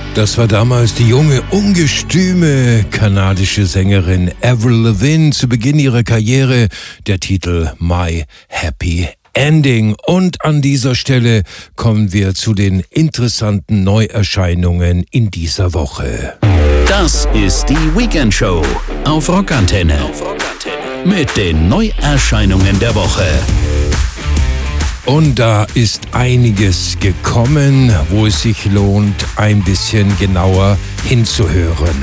Das war damals die junge, ungestüme kanadische Sängerin Avril Lavigne zu Beginn ihrer Karriere. Der Titel My Happy Ending. Und an dieser Stelle kommen wir zu den interessanten Neuerscheinungen in dieser Woche. Das ist die Weekend Show auf Rockantenne. Mit den Neuerscheinungen der Woche. Und da ist einiges gekommen, wo es sich lohnt, ein bisschen genauer hinzuhören.